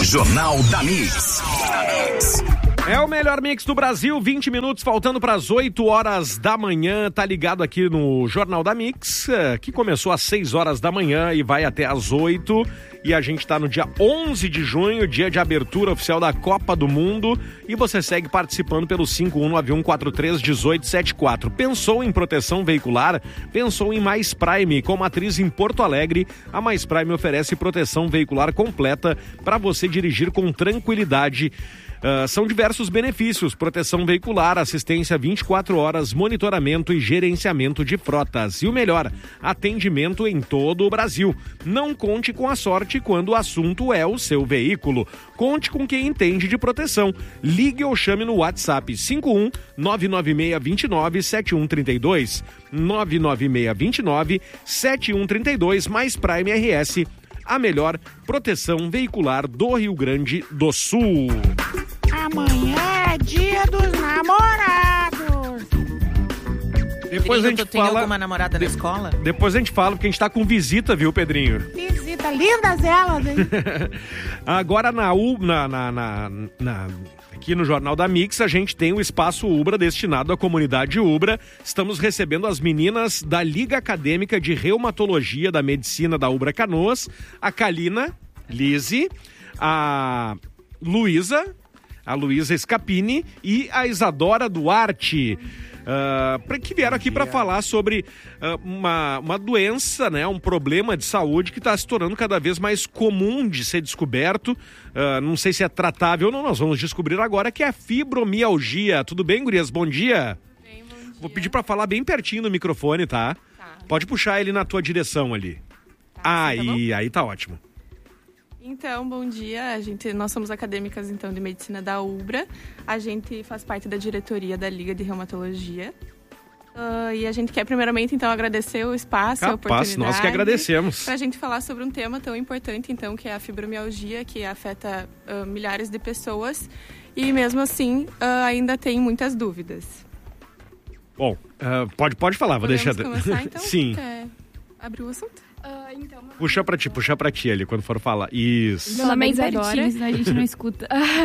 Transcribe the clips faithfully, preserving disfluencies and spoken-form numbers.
Jornal da Mix. É o melhor mix do Brasil, vinte minutos faltando para as oito horas da manhã. Tá ligado aqui no Jornal da Mix, que começou às seis horas da manhã e vai até às oito. E a gente tá no dia onze de junho, dia de abertura oficial da Copa do Mundo. E você segue participando pelo cinco um nove um quatro três um oito sete quatro. Pensou em proteção veicular? Pensou em Mais Prime. Com matriz em Porto Alegre, a Mais Prime oferece proteção veicular completa para você dirigir com tranquilidade. Uh, são diversos benefícios: proteção veicular, assistência vinte e quatro horas, monitoramento e gerenciamento de frotas. E o melhor, atendimento em todo o Brasil. Não conte com a sorte quando o assunto é o seu veículo. Conte com quem entende de proteção. Ligue ou chame no WhatsApp cinco um nove nove seis dois nove sete um três dois. nove nove seis dois nove sete um três dois. Mais Prime R S, a melhor proteção veicular do Rio Grande do Sul. Amanhã é dia dos namorados. Depois Pedrinho, a gente tu tem fala... alguma namorada na escola? Depois a gente fala, porque a gente tá com visita, viu, Pedrinho? Visita, lindas elas, hein? Agora na, U, na, na, na, na aqui no Jornal da Mix, a gente tem o Espaço Ubra destinado à comunidade Ubra. Estamos recebendo as meninas da Liga Acadêmica de Reumatologia da Medicina da Ubra Canoas, a Kalina, Lise, a Luísa, a Luísa Scapini e a Isadora Duarte. Uh, que vieram aqui para falar sobre uh, uma, uma doença, né, um problema de saúde que está se tornando cada vez mais comum de ser descoberto. Uh, não sei se é tratável ou não, nós vamos descobrir agora, que é a fibromialgia. Tudo bem, gurias? Bom dia. Bem, bom dia. Vou pedir para falar bem pertinho no microfone, tá? Tá. Pode puxar ele na tua direção ali. Tá, aí, tá bom? aí tá ótimo. Então, bom dia. A gente, nós somos acadêmicas, então, de medicina da Ubra. A gente faz parte da diretoria da Liga de Reumatologia. Uh, e a gente quer, primeiramente, então, agradecer o espaço, a oportunidade. Nós que agradecemos. Para a gente falar sobre um tema tão importante, então, que é a fibromialgia, que afeta uh, milhares de pessoas. E, mesmo assim, uh, ainda tem muitas dúvidas. Bom, uh, pode, pode falar, vou Podemos deixar... começar, então? Sim. Quer abrir o assunto? Uh, então, Puxa pra ti, puxa pra ti ali, quando for falar. Isso. Meu nome é Fala bem Isadora. pertinho, senão a gente não escuta.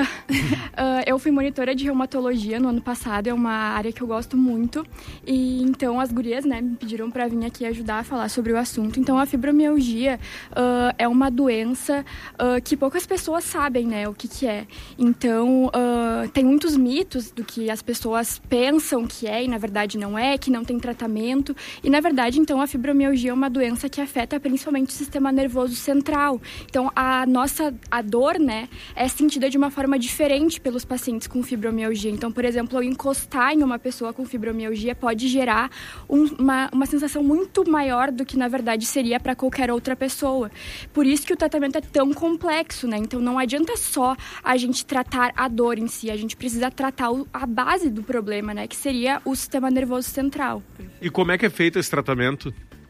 Uh, eu fui monitora de reumatologia no ano passado, é uma área que eu gosto muito. E então as gurias, né, me pediram para vir aqui ajudar a falar sobre o assunto. Então a fibromialgia uh, é uma doença uh, que poucas pessoas sabem, né, o que que é. Então uh, tem muitos mitos do que as pessoas pensam que é e na verdade não é, que não tem tratamento. E na verdade, então, a fibromialgia é uma doença que afeta principalmente o sistema nervoso central. Então, a nossa a dor, né, é sentida de uma forma diferente pelos pacientes com fibromialgia. Então, por exemplo, ao encostar em uma pessoa com fibromialgia pode gerar um, uma, uma sensação muito maior do que, na verdade, seria para qualquer outra pessoa. Por isso que o tratamento é tão complexo, né? Então, não adianta só a gente tratar a dor em si, a gente precisa tratar o, a base do problema, né, que seria o sistema nervoso central. E como é que é feito esse tratamento?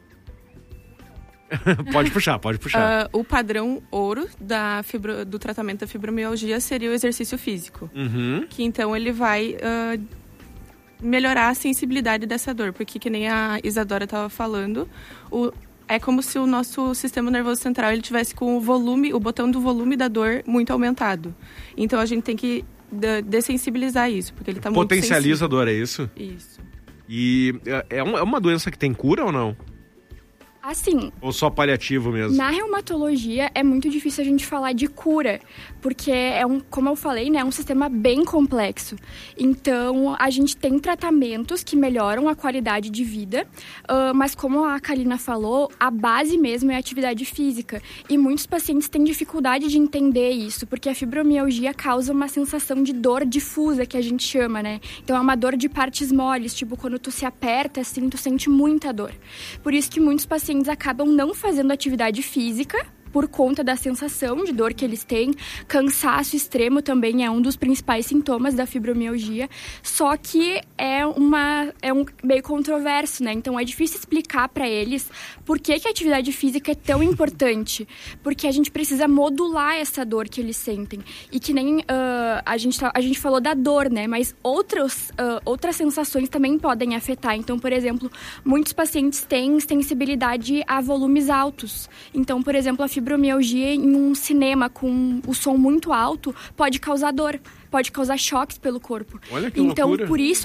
Pode puxar, pode puxar. Uh, o padrão ouro da fibro, do tratamento da fibromialgia seria o exercício físico. Uhum. Que então ele vai uh, melhorar a sensibilidade dessa dor. Porque, que nem a Isadora estava falando, o, é como se o nosso sistema nervoso central ele tivesse com o volume, o botão do volume da dor muito aumentado. Então a gente tem que de, dessensibilizar isso, porque ele está muito sensível. Potencializa a dor, é isso? Isso. E é, é uma doença que tem cura ou não? Assim, ou só paliativo mesmo? Na reumatologia é muito difícil a gente falar de cura, porque é um, como eu falei, né, é um sistema bem complexo. Então, a gente tem tratamentos que melhoram a qualidade de vida, uh, mas como a Kalina falou, a base mesmo é a atividade física. E muitos pacientes têm dificuldade de entender isso, porque a fibromialgia causa uma sensação de dor difusa, que a gente chama, né? Então, é uma dor de partes moles, tipo, quando tu se aperta, assim, tu sente muita dor. Por isso que muitos pacientes acabam não fazendo atividade física por conta da sensação de dor que eles têm. Cansaço extremo também é um dos principais sintomas da fibromialgia, só que é, uma, é um meio controverso, né? Então é difícil explicar para eles por que, que a atividade física é tão importante, porque a gente precisa modular essa dor que eles sentem. E que nem uh, a, gente, a gente falou da dor, né? Mas outros, uh, outras sensações também podem afetar. Então, por exemplo, muitos pacientes têm sensibilidade a volumes altos. Então, por exemplo, a fibromialgia fibromialgia em um cinema com o som muito alto pode causar dor, pode causar choques pelo corpo. Olha que então, loucura. por isso